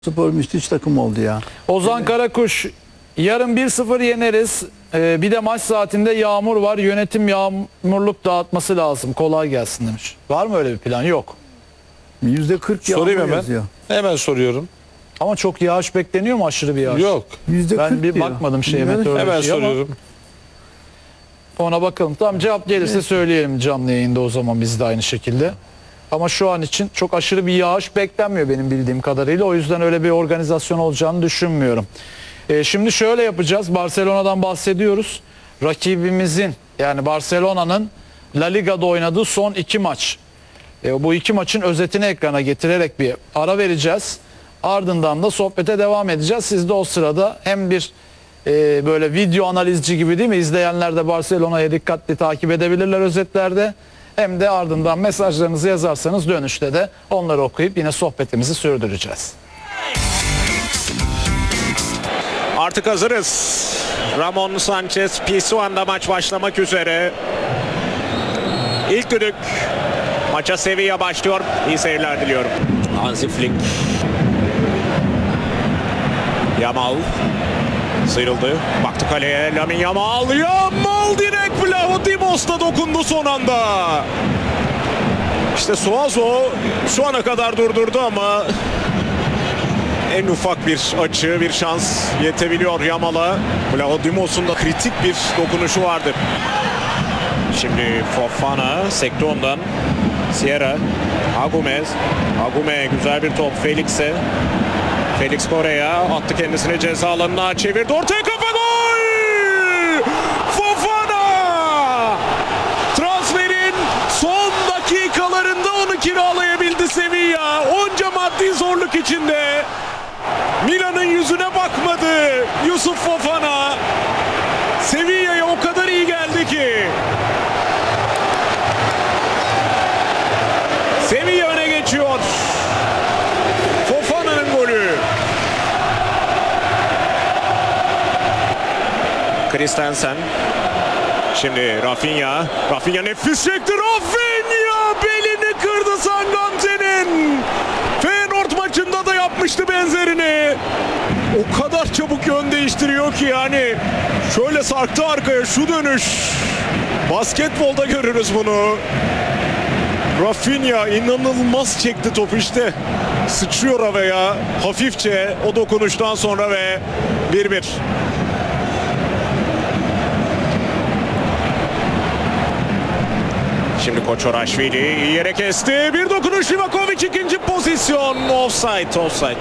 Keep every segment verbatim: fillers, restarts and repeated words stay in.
Spor müthiş takım oldu ya. Ozan Karakuş, yarın bir sıfır yeneriz. Ee, bir de maç saatinde yağmur var. Yönetim yağmurluk dağıtması lazım. Kolay gelsin demiş. Var mı öyle bir plan? Yok. yüzde kırk yağmur Sorayım hemen. yazıyor. Hemen soruyorum. Ama çok yağış bekleniyor mu, aşırı bir yağış? Yok. yüzde kırk Ben bir diyor. bakmadım şeye, Bilmiyorum. meteorolojiye Hemen ama soruyorum. ona bakalım. Tamam, cevap gelirse söyleyelim canlı yayında, o zaman biz de aynı şekilde. Ama şu an için çok aşırı bir yağış beklenmiyor benim bildiğim kadarıyla. O yüzden öyle bir organizasyon olacağını düşünmüyorum. Ee, şimdi şöyle yapacağız. Barcelona'dan bahsediyoruz. Rakibimizin, yani Barcelona'nın La Liga'da oynadığı son iki maç. E, bu iki maçın özetini ekrana getirerek bir ara vereceğiz. Ardından da sohbete devam edeceğiz. Siz de o sırada hem bir e, böyle video analizci gibi, değil mi? İzleyenler de Barcelona'ya dikkatli takip edebilirler özetlerde. Hem de ardından mesajlarınızı yazarsanız dönüşte de onları okuyup yine sohbetimizi sürdüreceğiz. Artık hazırız. Ramon Sanchez Pizjuan'da maç başlamak üzere. İlk düdük. Maça Sevilla başlıyor. İyi seyirler diliyorum. Hansi Flick. Yamal. Sıyrıldı. Baktı kaleye. Lamine Yamal. Yamal direkt Vlaho Dimos'ta dokundu son anda. İşte Suazo şu ana kadar durdurdu ama en ufak bir açı, bir şans yetebiliyor Yamal'a. Vlaho Dimos'un da kritik bir dokunuşu vardı. Şimdi Fofana sekti ondan. Sierra. Agumez. Agume güzel bir top Felix'e. Felix Kore'ya attı, kendisini ceza alanına çevirdi. Ortaya kafa, gol! Fofana! Transferin son dakikalarında onu kiralayabildi Sevilla. Onca maddi zorluk içinde. Milan'ın yüzüne bakmadı Yusuf Fofana. Sevilla'ya o kadar iyi geldi ki. Sevilla öne geçiyor. Fofana'nın golü. Christensen. Şimdi Rafinha. Rafinha nefis çekti. Rafinha belini kırdı Sangante'nin. Feyenoord maçında da yapmıştı benzerini. O kadar çabuk yön değiştiriyor ki yani. Şöyle sarktı arkaya, şu dönüş. Basketbolda görürüz bunu. Rafinha inanılmaz çekti topu işte. Sıçrıyor havaya hafifçe o dokunuştan sonra ve bir bir. Şimdi Koçoraşvili iyi yere kesti. Bir dokunuş Livakovic, ikinci pozisyon. Offside, offside.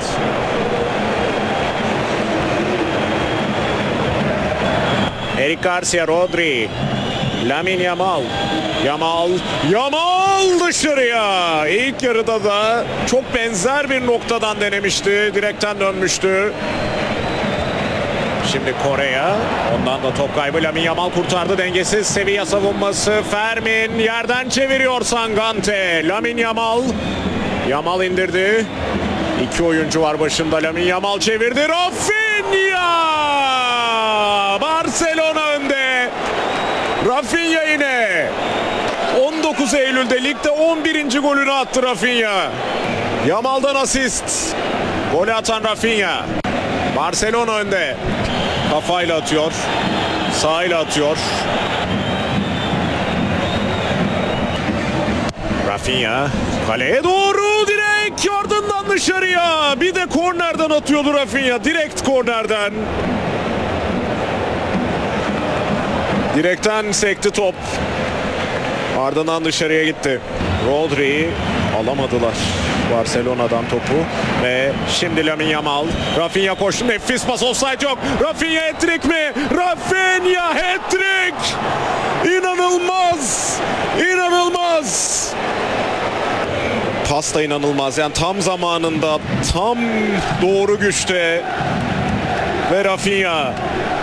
Eric Garcia, Rodri. Lamine Yamal. Yamal. Yamal dışarıya. İlk yarıda da çok benzer bir noktadan denemişti. Direkten dönmüştü. Şimdi Kore'ya. Ondan da top kaybı. Lamine Yamal kurtardı. Dengesiz Sevilla savunması. Fermin yerden çeviriyor Sangante. Lamine Yamal. Yamal indirdi. İki oyuncu var başında. Lamine Yamal çevirdi. Rafinha! Barcelona önde. Rafinha yine. on dokuz Eylül'de ligde on birinci golünü attı Rafinha. Yamal'dan asist. Golü atan Rafinha. Barcelona önde. Kafayla atıyor. Sağıyla atıyor. Rafinha kaleye doğru direkt, ardından dışarıya. Bir de kornerden atıyordu Rafinha. Direkt kornerden. Direkten sekti top. Ardından dışarıya gitti. Rodri alamadılar Barcelona'dan topu. Ve şimdi Lamine Yamal. Rafinha koştu. Nefis pas, offside yok. Rafinha hat-trick mi? Rafinha hat-trick! İnanılmaz! İnanılmaz! Pas da inanılmaz. Yani tam zamanında, tam doğru güçte. Ve Rafinha.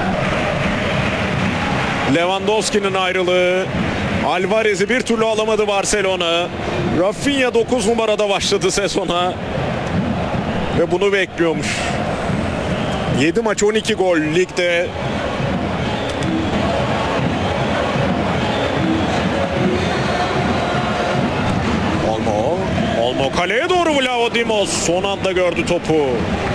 Lewandowski'nin ayrılığı. Alvarez'i bir türlü alamadı Barcelona. Rafinha dokuz numarada başladı sezona. Ve bunu bekliyormuş. yedi maç on iki gol ligde. Olmo. Olmo kaleye doğru Vlaho Vlahodimos son anda gördü topu.